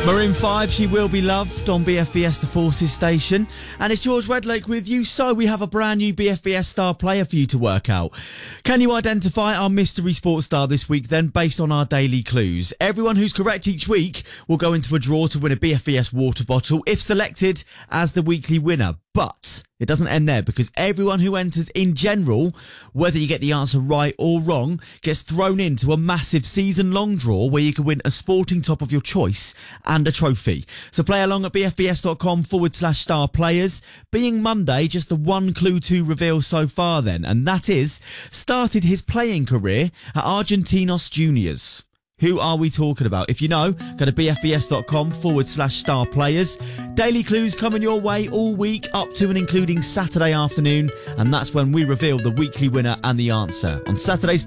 Maroon 5, She Will Be Loved on BFBS The Forces station. And it's George Wedlake with you. So we have a brand new BFBS star player for you to work out. Can you identify our mystery sports star this week then, based on our daily clues? Everyone who's correct each week will go into a draw to win a BFBS water bottle if selected as the weekly winner. But it doesn't end there, because everyone who enters in general, whether you get the answer right or wrong, gets thrown into a massive season-long draw where you can win a sporting top of your choice and a trophy. So play along at bfbs.com/star players. Being Monday, just the one clue to reveal so far then, and that is, started his playing career at Argentinos Juniors. Who are we talking about? If you know, go to bfbs.com/star players. Daily clues coming your way all week, up to and including Saturday afternoon, and that's when we reveal the weekly winner and the answer on Saturday's